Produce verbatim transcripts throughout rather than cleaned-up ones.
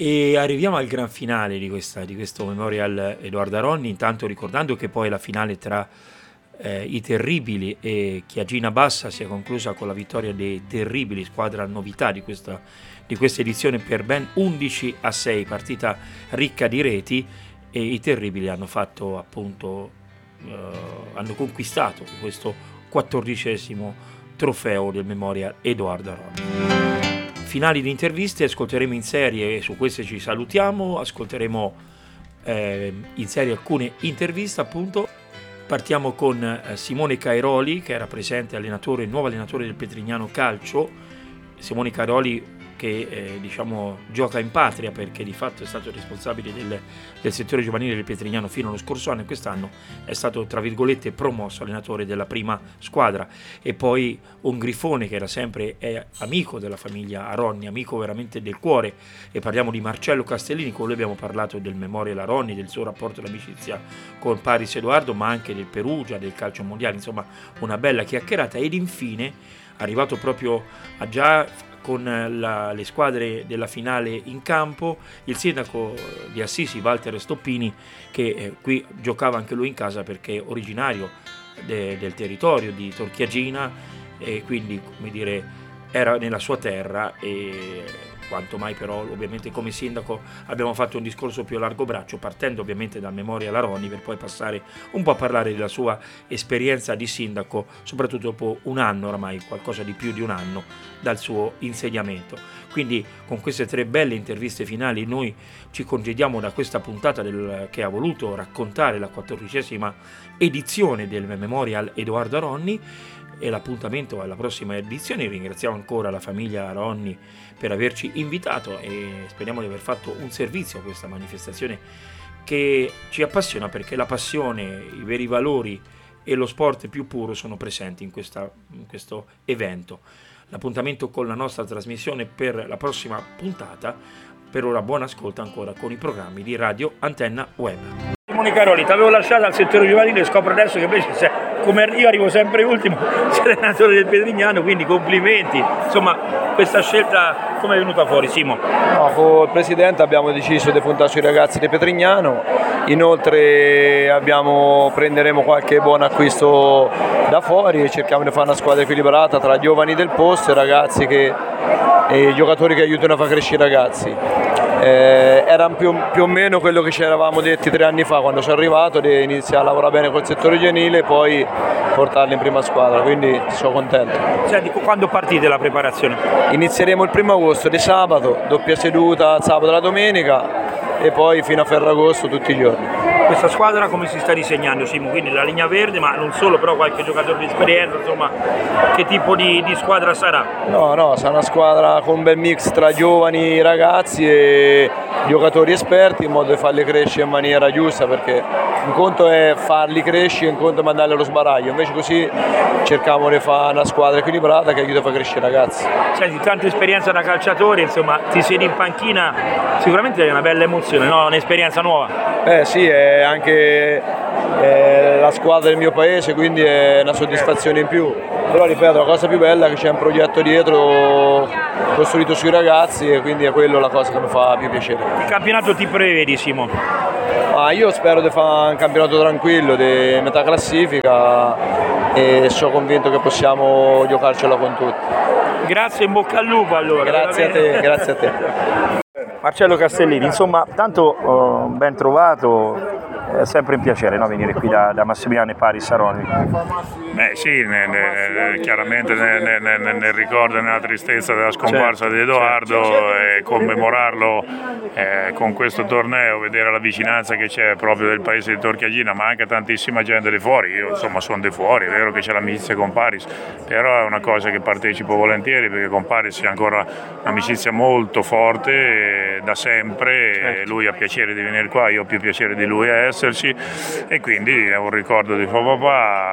E arriviamo al gran finale di, questa, di questo Memorial Edoardo Aronni, intanto ricordando che poi la finale tra eh, i Terribili e Chiagina Bassa si è conclusa con la vittoria dei Terribili, squadra novità di questa, di questa edizione, per ben undici a sei, partita ricca di reti, e i Terribili hanno fatto appunto, eh, hanno conquistato questo quattordicesimo trofeo del Memorial Edoardo Aronni. Finali di interviste ascolteremo in serie, e su queste ci salutiamo. Ascolteremo eh, in serie alcune interviste, appunto. Partiamo con eh, Simone Cairoli, che era presente, allenatore, nuovo allenatore del Petrignano Calcio. Simone Cairoli che eh, diciamo gioca in patria, perché di fatto è stato responsabile del, del settore giovanile del Petrignano fino allo scorso anno, e quest'anno è stato tra virgolette promosso allenatore della prima squadra. E poi un grifone che era sempre è amico della famiglia Aronni, amico veramente del cuore, e parliamo di Marcello Castellini. Con lui abbiamo parlato del Memorial Aronni, del suo rapporto d'amicizia con Paris Edoardo, ma anche del Perugia, del calcio mondiale, insomma una bella chiacchierata. Ed infine, arrivato proprio a già con la, le squadre della finale in campo, il sindaco di Assisi, Walter Stoppini, che eh, qui giocava anche lui in casa perché è originario de, del territorio di Torchiagina, e quindi, come dire, era nella sua terra. E quanto mai però ovviamente come sindaco abbiamo fatto un discorso più a largo braccio, partendo ovviamente dal Memorial Aronni, per poi passare un po' a parlare della sua esperienza di sindaco, soprattutto dopo un anno oramai, qualcosa di più di un anno dal suo insediamento. Quindi con queste tre belle interviste finali noi ci congediamo da questa puntata del, che ha voluto raccontare la quattordicesima edizione del Memorial Edoardo Aronni, e l'appuntamento alla prossima edizione. Ringraziamo ancora la famiglia Aronni per averci invitato, e speriamo di aver fatto un servizio a questa manifestazione che ci appassiona, perché la passione, i veri valori e lo sport più puro sono presenti in, questa, in questo evento. L'appuntamento con la nostra trasmissione per la prossima puntata. Per ora buon ascolto ancora con i programmi di Radio Antenna Web. Simone Cairoli, ti avevo lasciato al settore giovanile, scopro adesso che invece sei, come io arrivo sempre ultimo, sei allenatore del Petrignano, quindi complimenti. Insomma, questa scelta come è venuta fuori, Simo? No, con il presidente abbiamo deciso di puntare sui ragazzi del Petrignano, inoltre abbiamo, prenderemo qualche buon acquisto da fuori e cerchiamo di fare una squadra equilibrata tra giovani del posto e ragazzi che, e i giocatori che aiutano a far crescere i ragazzi. Eh, era più, più o meno quello che ci eravamo detti tre anni fa quando sono arrivato, di iniziare a lavorare bene col settore giovanile e poi portarli in prima squadra, quindi sono contento. Senti, quando partite la preparazione? Inizieremo il primo agosto di sabato, doppia seduta sabato e la domenica, e poi fino a Ferragosto tutti i giorni. Questa squadra come si sta disegnando, Simo? Quindi la linea verde, ma non solo, però qualche giocatore di esperienza, insomma, che tipo di, di squadra sarà? No, no, sarà una squadra con un bel mix tra giovani ragazzi e giocatori esperti, in modo da farli crescere in maniera giusta, perché un conto è farli crescere, un conto è mandarli allo sbaraglio, invece così cerchiamo di fare una squadra equilibrata che aiuta a far crescere i ragazzi. Senti, tanta esperienza da calciatore, insomma, ti siedi in panchina, sicuramente è una bella emozione, no? Un'esperienza nuova. Eh sì, è anche è la squadra del mio paese, quindi è una soddisfazione in più. Però ripeto, la cosa più bella è che c'è un progetto dietro costruito sui ragazzi, e quindi è quello la cosa che mi fa più piacere. Il campionato ti prevedi, Simo? Ah, io spero di fare un campionato tranquillo, di metà classifica, e sono convinto che possiamo giocarcela con tutti. Grazie, in bocca al lupo allora. Grazie a te, grazie a te. Marcello Castellini, insomma, tanto uh, ben trovato, è sempre un piacere, no, venire qui da, da Massimiliano e Paris Aronni. Beh sì, ne, ne, chiaramente nel, nel, nel ricordo e nella tristezza della scomparsa certo, di Edoardo, certo, certo. E commemorarlo eh, con questo torneo, vedere la vicinanza che c'è proprio del paese di Torchiagina, ma anche tantissima gente di fuori. Io insomma sono di fuori, è vero che c'è l'amicizia con Paris, però è una cosa che partecipo volentieri, perché con Paris c'è ancora un'amicizia molto forte da sempre, certo. Lui ha piacere di venire qua, io ho più piacere di lui a esserci, e quindi è un ricordo di suo papà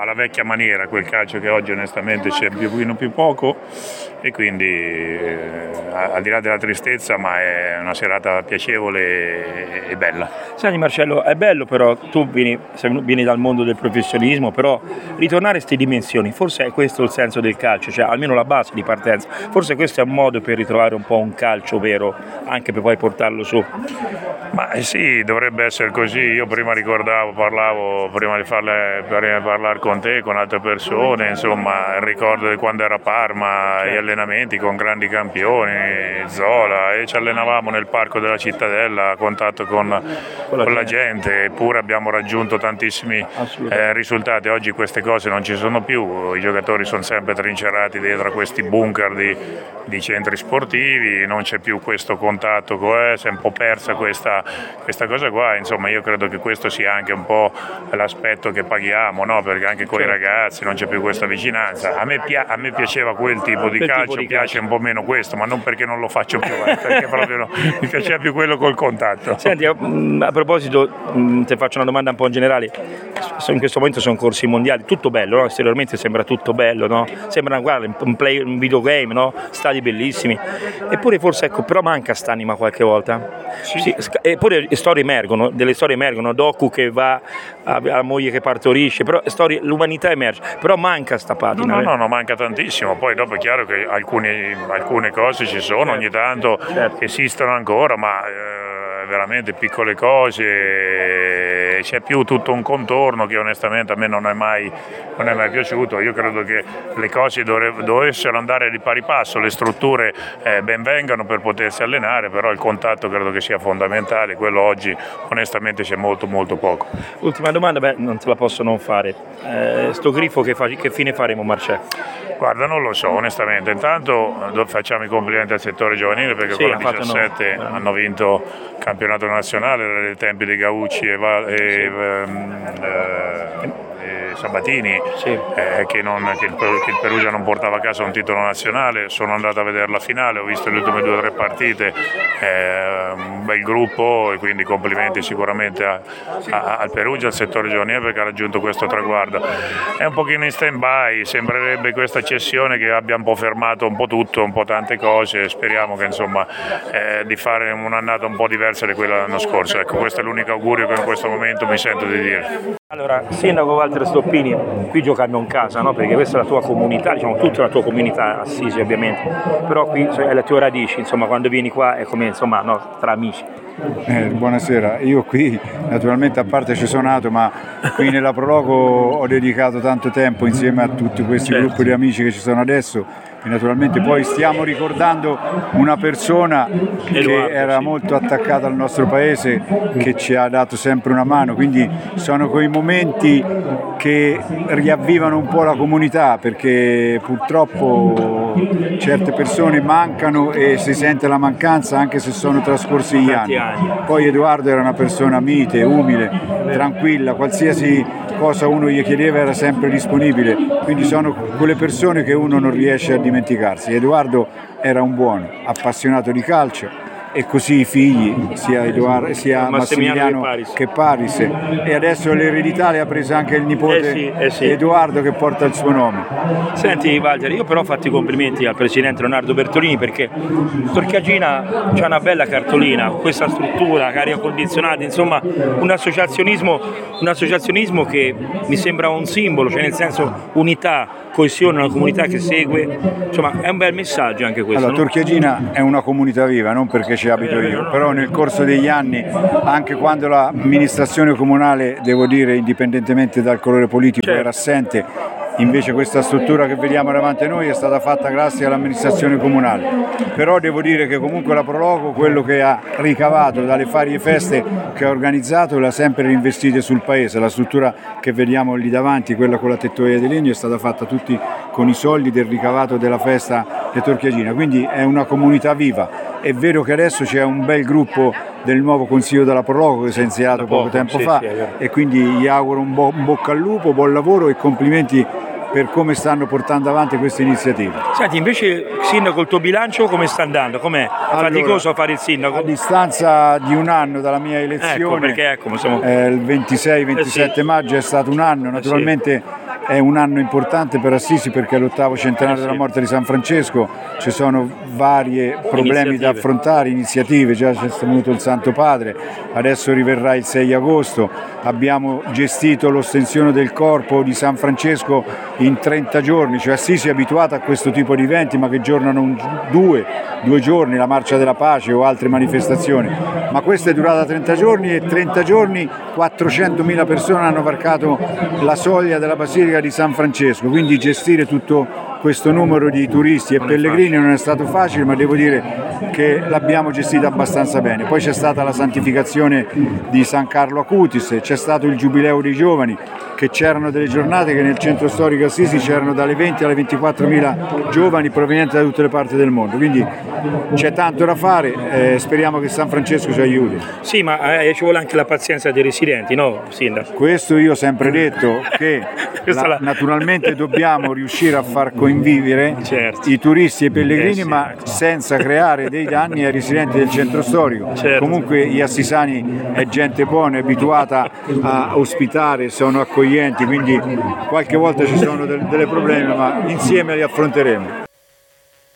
alla vecchia maniera, quel calcio che oggi onestamente c'è più pochino più poco, e quindi eh, al di là della tristezza, ma è una serata piacevole e bella. Senti Marcello, è bello però, tu vieni, vieni dal mondo del professionismo, però ritornare a queste dimensioni, forse è questo il senso del calcio, cioè almeno la base di partenza, forse questo è un modo per ritrovare un po' un calcio vero, anche per poi portarlo su. Ma eh sì, dovrebbe essere così. Io prima ricordavo, parlavo, prima di, farle, prima di parlare con te, con altre persone, insomma, il ricordo di quando era a Parma, certo. Gli allenamenti con grandi campioni, Zola, e ci allenavamo nel parco della Cittadella a contatto con, con, la, con la gente, eppure abbiamo raggiunto tantissimi eh, risultati. Oggi queste cose non ci sono più, i giocatori sono sempre trincerati dietro a questi bunker di, di centri sportivi, non c'è più questo contatto, eh, si è un po' persa questa, questa cosa qua. Insomma, io credo che questo sia anche un po' l'aspetto che paghiamo, no? Perché anche con i ragazzi non c'è più questa vicinanza. A me, pia- a me piaceva quel tipo di quel calcio, tipo di piace calcio. Un po' meno questo, ma non perché non lo faccio più, eh, perché proprio no, mi piaceva più quello col contatto. Senti, a, a proposito, mh, ti faccio una domanda un po' in generale. In questo momento sono corsi mondiali, tutto bello, no? Esteriormente sembra tutto bello, no? Sembra guarda, un, play, un videogame, no? Stadi bellissimi, eppure forse ecco, però manca st'anima qualche volta. Sì. Sì, eppure le storie emergono, delle storie emergono, Doku che va alla moglie che partorisce, però storie, l'umanità emerge, però manca sta patina. No, no, no, no, manca tantissimo. Poi dopo è chiaro che alcuni, alcune cose ci sono, certo. Ogni tanto certo. Esistono ancora, ma eh, veramente piccole cose, c'è più tutto un contorno che onestamente a me non è mai, non è mai piaciuto. Io credo che le cose dovrebbero, dovessero andare di pari passo, le strutture eh, ben vengano per potersi allenare, però il contatto credo che sia fondamentale, quello oggi onestamente c'è molto molto poco. Ultima domanda, beh, non te la posso non fare, eh, sto grifo che, fa, che fine faremo Marcello? Guarda, non lo so onestamente, intanto facciamo i complimenti al settore giovanile perché sì, con la diciassette no. hanno vinto il campionato nazionale, era dei tempi di Gaucci e, Val- e, sì. ehm, eh, Sabatini, sì. eh, che, non, che, il, che il Perugia non portava a casa un titolo nazionale. Sono andato a vedere la finale, ho visto le ultime due o tre partite, eh, un bel gruppo, e quindi complimenti sicuramente a, a, al Perugia, al settore giovanile, perché ha raggiunto questo traguardo. È un pochino in stand by, sembrerebbe questa cessione che abbia un po' fermato un po' tutto, un po' tante cose. Speriamo che insomma eh, di fare un'annata un po' diversa di quella dell'anno scorso. Ecco, questo è l'unico augurio che in questo momento mi sento di dire. Allora, Sindaco Walter Stoppini, qui giochiamo in casa, no? Perché questa è la tua comunità, diciamo tutta la tua comunità, Assisi ovviamente, però qui è le tue radici, insomma, quando vieni qua è come, insomma, no, tra amici. Eh, buonasera, io qui naturalmente a parte ci sono nato, ma qui nella Prologo ho dedicato tanto tempo insieme a tutti questi certo. gruppi di amici che ci sono adesso. E naturalmente poi stiamo ricordando una persona che era molto attaccata al nostro paese, che ci ha dato sempre una mano, quindi sono quei momenti che riavvivano un po' la comunità, perché purtroppo certe persone mancano e si sente la mancanza anche se sono trascorsi gli anni. Poi Edoardo era una persona mite, umile, tranquilla, qualsiasi cosa uno gli chiedeva era sempre disponibile, quindi sono quelle persone che uno non riesce a dimenticarsi. Edoardo era un buono, appassionato di calcio, e così i figli, sia, Edoardo, sia Massimiliano, Massimiliano che Paris, e adesso l'eredità le ha presa anche il nipote eh sì, eh sì. Edoardo, che porta il suo nome. Senti Walter, io però ho fatto i complimenti al presidente Leonardo Bertolini, perché Torchiagina c'ha una bella cartolina, questa struttura, aria condizionata, insomma un associazionismo, un associazionismo che mi sembra un simbolo, cioè nel senso unità, coesione, una comunità che segue, insomma è un bel messaggio anche questo. Allora, no? Torchiagina è una comunità viva, non perché ci abito io, però nel corso degli anni, anche quando l'amministrazione comunale, devo dire indipendentemente dal colore politico, certo. era assente, invece questa struttura che vediamo davanti a noi è stata fatta grazie all'amministrazione comunale. Però devo dire che comunque la Prologo, quello che ha ricavato dalle varie feste che ha organizzato, l'ha sempre reinvestita sul paese. La struttura che vediamo lì davanti, quella con la tettoia di legno, è stata fatta tutti con i soldi del ricavato della festa di Torchiagina, quindi è una comunità viva. È vero che adesso c'è un bel gruppo del nuovo consiglio della Prologo che si è insediato poco, poco tempo sì, fa sì, e quindi gli auguro un, bo- un bocca al lupo, buon lavoro e complimenti per come stanno portando avanti queste iniziative. Senti, invece sindaco, il tuo bilancio come sta andando? Com'è? Allora, faticoso fare il sindaco? A distanza di un anno dalla mia elezione, ecco, perché, ecco, siamo... eh, il ventisei ventisette eh, sì. maggio è stato un anno, naturalmente eh, sì. è un anno importante per Assisi perché è l'ottavo centenario Eh sì. della morte di San Francesco, ci sono vari problemi Iniziative. da affrontare, iniziative, già c'è venuto il Santo Padre, adesso riverrà il sei agosto, abbiamo gestito l'ostensione del corpo di San Francesco in trenta giorni, cioè Assisi è abituata a questo tipo di eventi ma che giornano un, due, due giorni, la Marcia della Pace o altre manifestazioni, ma questa è durata trenta giorni e trenta giorni quattrocentomila persone hanno varcato la soglia della Basilica di San Francesco, quindi gestire tutto questo numero di turisti e pellegrini non è stato facile, ma devo dire che l'abbiamo gestita abbastanza bene. Poi c'è stata la santificazione di San Carlo Acutis, c'è stato il Giubileo dei Giovani, che c'erano delle giornate che nel centro storico Assisi c'erano dalle venti alle ventiquattromila giovani provenienti da tutte le parti del mondo, quindi c'è tanto da fare, eh, speriamo che San Francesco ci aiuti. Sì, ma eh, ci vuole anche la pazienza dei residenti, no, Sindaco? Questo io ho sempre detto che Questa la- la- naturalmente dobbiamo riuscire a far convivere Certo. i turisti e i pellegrini, Eh sì. ma senza creare dei danni ai residenti del centro storico. Certo. Comunque gli assisani è gente buona, è abituata a ospitare, sono accoglienti, quindi qualche volta ci sono del- delle problemi, ma insieme li affronteremo.